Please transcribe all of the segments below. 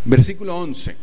Versículo 11.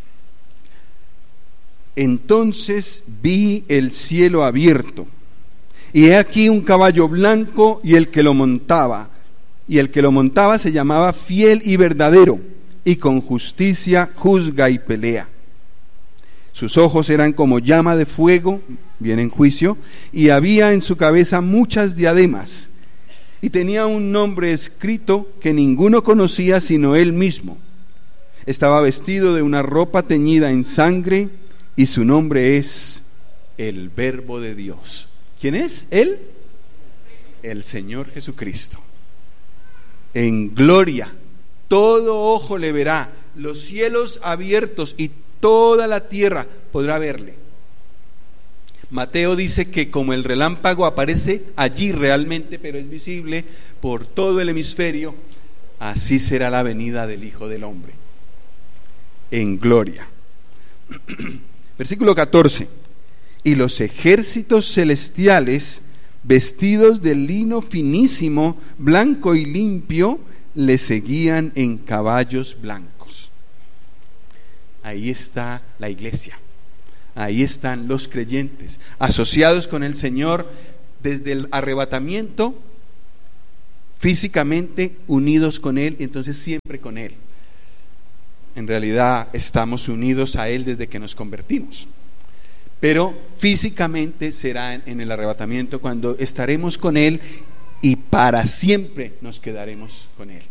Entonces vi el cielo abierto, y he aquí un caballo blanco, y el que lo montaba se llamaba Fiel y Verdadero, y con justicia juzga y pelea. Sus ojos eran como llama de fuego, viene en juicio, y había en su cabeza muchas diademas, y tenía un nombre escrito que ninguno conocía sino él mismo. Estaba vestido de una ropa teñida en sangre, y su nombre es el Verbo de Dios. ¿Quién es él? El Señor Jesucristo. En gloria, todo ojo le verá, los cielos abiertos y toda la tierra podrá verle. Mateo dice que como el relámpago aparece allí realmente, pero es visible por todo el hemisferio, así será la venida del Hijo del Hombre. En gloria. Versículo 14. Y los ejércitos celestiales, vestidos de lino finísimo, blanco y limpio, le seguían en caballos blancos. Ahí está la iglesia. Ahí están los creyentes, asociados con el Señor desde el arrebatamiento, físicamente unidos con Él, y entonces siempre con Él. En realidad estamos unidos a Él desde que nos convertimos, pero físicamente será en el arrebatamiento cuando estaremos con Él y para siempre nos quedaremos con Él.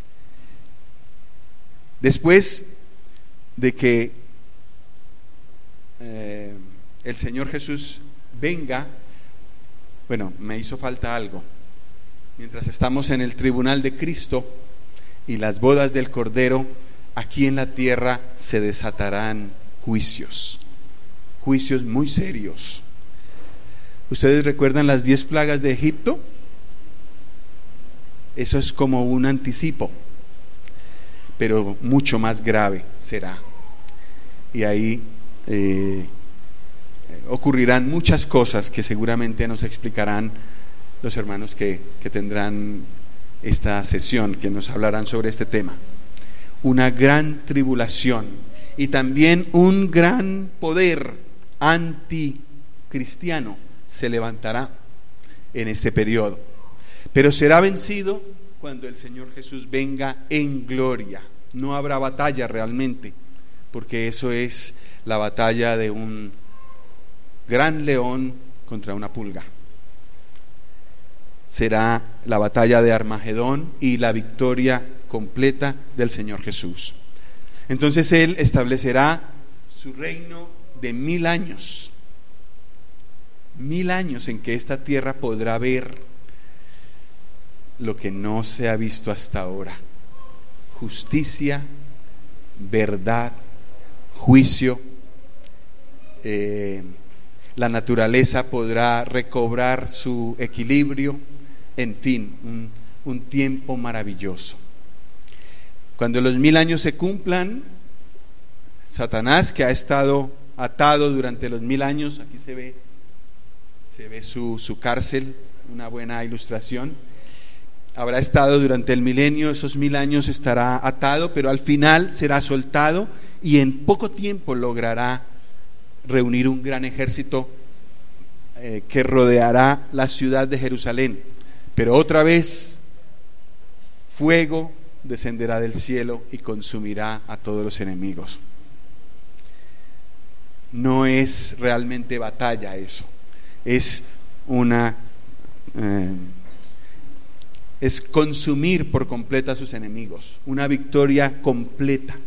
Después de que el Señor Jesús venga, bueno, me hizo falta algo. Mientras estamos en el tribunal de Cristo y las bodas del Cordero, aquí en la tierra se desatarán juicios muy serios. ¿Ustedes recuerdan las 10 plagas de Egipto? Eso es como un anticipo, pero mucho más grave será. Y ahí ocurrirán muchas cosas que seguramente nos explicarán los hermanos que tendrán esta sesión, que nos hablarán sobre este tema. Una gran tribulación y también un gran poder anticristiano se levantará en este periodo, pero será vencido cuando el Señor Jesús venga en gloria. No habrá batalla realmente, porque eso es la batalla de un gran león contra una pulga. Será la batalla de Armagedón y la victoria completa del Señor Jesús. Entonces Él establecerá su reino de 1000 años. 1000 años en que esta tierra podrá ver lo que no se ha visto hasta ahora: justicia, verdad, juicio. La naturaleza podrá recobrar su equilibrio. En fin, un tiempo maravilloso. Cuando los 1000 años se cumplan, Satanás, que ha estado atado durante los 1000 años, aquí se ve su cárcel, una buena ilustración. Habrá estado durante el milenio, esos 1000 años estará atado, pero al final será soltado y en poco tiempo logrará reunir un gran ejército que rodeará la ciudad de Jerusalén. Pero otra vez fuego descenderá del cielo y consumirá a todos los enemigos. No es realmente batalla eso, es es consumir por completo a sus enemigos, una victoria completa.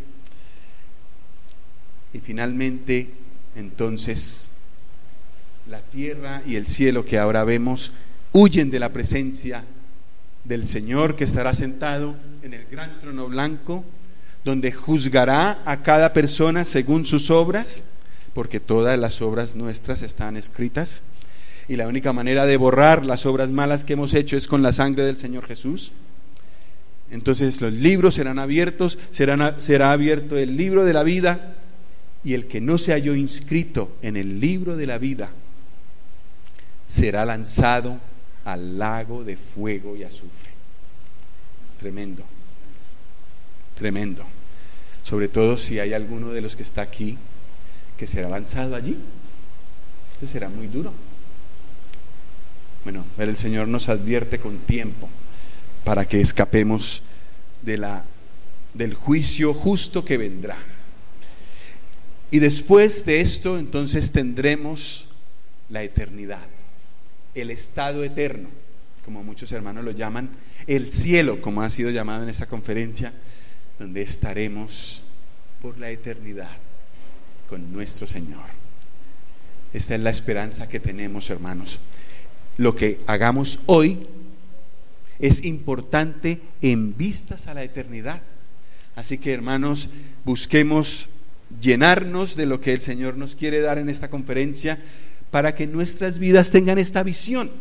Y finalmente, entonces, la tierra y el cielo que ahora vemos huyen de la presencia del Señor, que estará sentado en el gran trono blanco, donde juzgará a cada persona según sus obras, porque todas las obras nuestras están escritas, y la única manera de borrar las obras malas que hemos hecho es con la sangre del Señor Jesús. Entonces los libros serán abiertos, será abierto el libro de la vida, y el que no se halló inscrito en el libro de la vida será lanzado al lago de fuego y azufre. Tremendo, tremendo. sobre todo si hay alguno de los que está aquí que será lanzado allí. Eso será muy duro. Bueno, pero el Señor nos advierte con tiempo para que escapemos del juicio justo que vendrá. Y después de esto, entonces tendremos la eternidad, el estado eterno, como muchos hermanos lo llaman, el cielo, como ha sido llamado en esta conferencia, donde estaremos por la eternidad con nuestro Señor. Esta es la esperanza que tenemos, hermanos. Lo que hagamos hoy es importante en vistas a la eternidad. Así que, hermanos, busquemos llenarnos de lo que el Señor nos quiere dar en esta conferencia para que nuestras vidas tengan esta visión.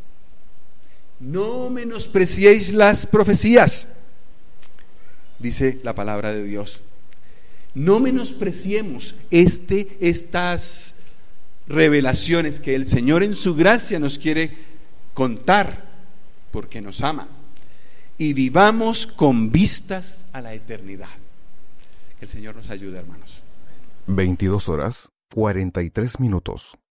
No menospreciéis las profecías, dice la palabra de Dios. No menospreciemos estas revelaciones que el Señor en su gracia nos quiere contar porque nos ama, y vivamos con vistas a la eternidad. Que el Señor nos ayude, hermanos. 22:43.